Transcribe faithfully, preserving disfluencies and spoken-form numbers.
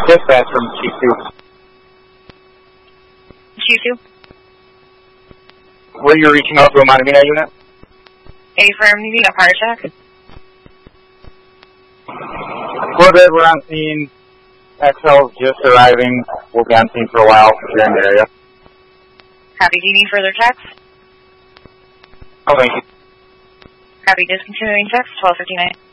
Dispatch from Chief two. Chief two? Were you reaching out to a Montemina unit? A firm needing a fire check? We're good, we're on scene. X L just arriving. We'll be on scene for a while if you're in the area. Copy. Do you need further checks? Oh, thank you. Copy. Discontinuing checks, twelve fifty-nine.